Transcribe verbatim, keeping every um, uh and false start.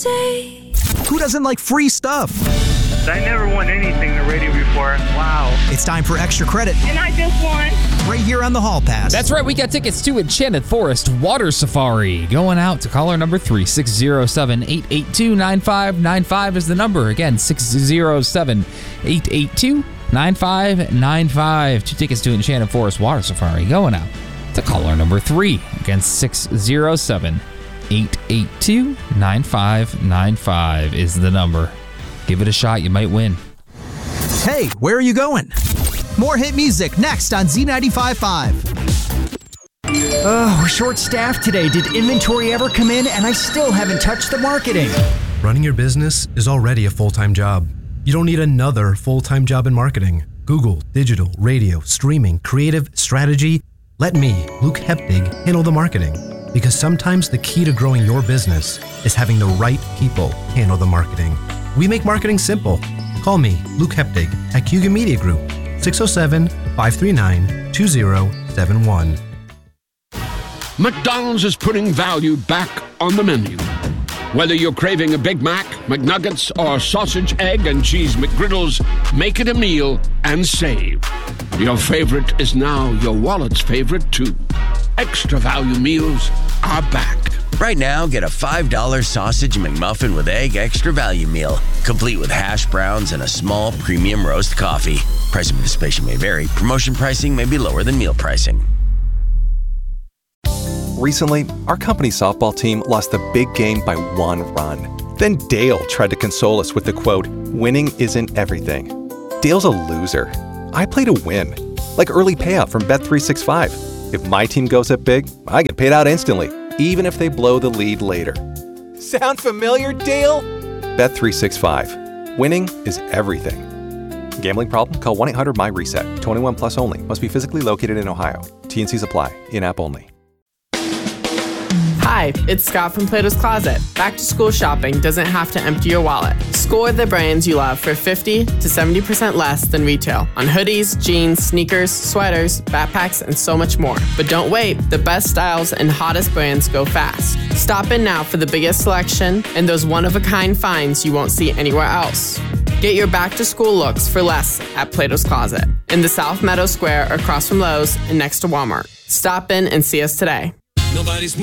say. Who doesn't like free stuff? I never won anything in the radio before. Wow. It's time for extra credit. And I just won. Right here on the Hall Pass. That's right. We got tickets to Enchanted Forest Water Safari. Going out to caller number three, six zero seven, eight eight two, nine five nine five is the number. Again, six zero seven, eight eight two, nine five nine five. Two tickets to Enchanted Forest Water Safari. Going out to caller number three. Again, six zero seven, eight eight two, nine five nine five is the number. Give it a shot. You might win. Hey, where are you going? More hit music next on Z ninety-five point five. Oh, we're short-staffed today. Did inventory ever come in? And I still haven't touched the marketing. Running your business is already a full-time job. You don't need another full-time job in marketing. Google, digital, radio, streaming, creative, strategy. Let me, Luke Hepdig, handle the marketing. Because sometimes the key to growing your business is having the right people handle the marketing. We make marketing simple. Call me, Luke Hepdig, at Cugan Media Group, six oh seven, five three nine, two oh seven one. McDonald's is putting value back on the menu. Whether you're craving a Big Mac, McNuggets, or sausage, egg, and cheese McGriddles, make it a meal and save. Your favorite is now your wallet's favorite, too. Extra value meals are back. Right now, get a five dollar sausage McMuffin with egg extra value meal, complete with hash browns and a small premium roast coffee. Price of participation may vary. Promotion pricing may be lower than meal pricing. Recently, our company's softball team lost the big game by one run. Then Dale tried to console us with the quote, "Winning isn't everything." Dale's a loser. I play to win. Like early payout from Bet three sixty-five. If my team goes up big, I get paid out instantly, even if they blow the lead later. Sound familiar, Dale? Bet three sixty-five. Winning is everything. Gambling problem? Call one eight hundred M Y reset. twenty-one plus only. Must be physically located in Ohio. T and Cs apply. In-app only. Hi, it's Scott from Plato's Closet. Back to school shopping doesn't have to empty your wallet. Score the brands you love for fifty to seventy percent less than retail on hoodies, jeans, sneakers, sweaters, backpacks, and so much more. But don't wait, the best styles and hottest brands go fast. Stop in now for the biggest selection and those one-of-a-kind finds you won't see anywhere else. Get your back-to-school looks for less at Plato's Closet in the South Meadow Square across from Lowe's and next to Walmart. Stop in and see us today. Nobody's